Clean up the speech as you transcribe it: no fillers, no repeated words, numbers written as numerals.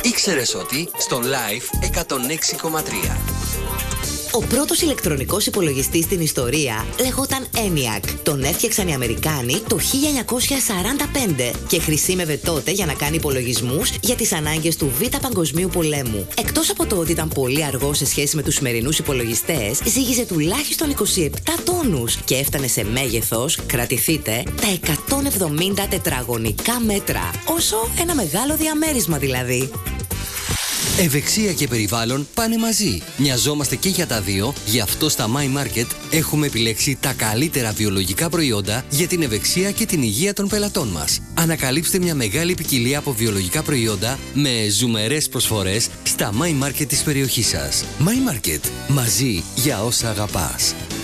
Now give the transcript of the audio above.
Ήξερες ότι στο Live 106,3. Ο πρώτος ηλεκτρονικός υπολογιστής στην ιστορία λεγόταν ENIAC. Τον έφτιαξαν οι Αμερικάνοι το 1945 και χρησιμεύε τότε για να κάνει υπολογισμούς για τις ανάγκες του Β' Παγκοσμίου Πολέμου. Εκτός από το ότι ήταν πολύ αργό σε σχέση με τους σημερινούς υπολογιστές, ζύγιζε τουλάχιστον 27 τόνους και έφτανε σε μέγεθος, κρατηθείτε, τα 170 τετραγωνικά μέτρα. Όσο ένα μεγάλο διαμέρισμα δηλαδή. Ευεξία και περιβάλλον πάνε μαζί. Μοιαζόμαστε και για τα δύο, γι' αυτό στα My Market έχουμε επιλέξει τα καλύτερα βιολογικά προϊόντα για την ευεξία και την υγεία των πελατών μας. Ανακαλύψτε μια μεγάλη ποικιλία από βιολογικά προϊόντα με ζουμερές προσφορές στα My Market της περιοχής σας. My Market. Μαζί για όσα αγαπάς.